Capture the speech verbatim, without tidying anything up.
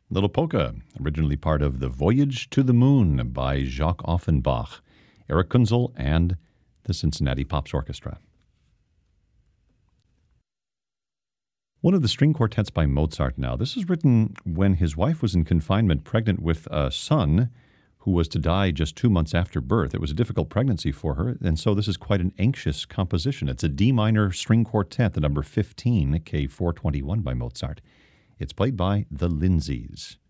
Little Polka, originally part of The Voyage to the Moon by Jacques Offenbach, Eric Kunzel, and the Cincinnati Pops Orchestra. One of the string quartets by Mozart now. This is written when his wife was in confinement, pregnant with a son who was to die just two months after birth. It was a difficult pregnancy for her, and so this is quite an anxious composition. It's a D minor string quartet, the number fifteen, K four twenty-one by Mozart. It's played by the Lindsays.